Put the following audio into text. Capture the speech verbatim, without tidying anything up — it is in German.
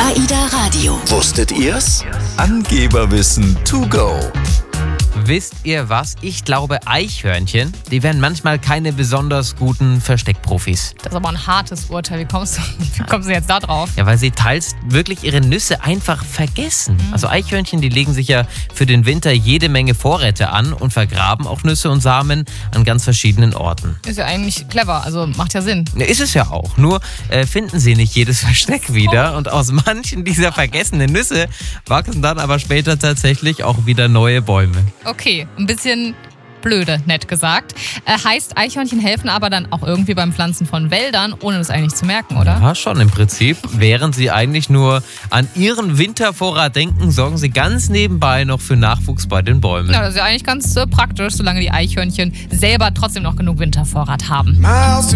AIDA Radio. Wusstet ihr's? Angeberwissen to go. Wisst ihr was? Ich glaube, Eichhörnchen, die wären manchmal keine besonders guten Versteckprofis. Das ist aber ein hartes Urteil. Wie kommst du, wie kommst du jetzt da drauf? Ja, weil sie teils wirklich ihre Nüsse einfach vergessen. Mhm. Also Eichhörnchen, die legen sich ja für den Winter jede Menge Vorräte an und vergraben auch Nüsse und Samen an ganz verschiedenen Orten. Ist ja eigentlich clever, also macht ja Sinn. Ja, ist es ja auch. Nur äh, finden sie nicht jedes Versteck wieder. Und aus manchen dieser vergessenen Nüsse wachsen dann aber später tatsächlich auch wieder neue Bäume. Okay, ein bisschen blöde, nett gesagt. Äh, heißt, Eichhörnchen helfen aber dann auch irgendwie beim Pflanzen von Wäldern, ohne das eigentlich zu merken, oder? Ja, schon im Prinzip. Während sie eigentlich nur an ihren Wintervorrat denken, sorgen sie ganz nebenbei noch für Nachwuchs bei den Bäumen. Ja, das ist ja eigentlich ganz äh, praktisch, solange die Eichhörnchen selber trotzdem noch genug Wintervorrat haben. Miles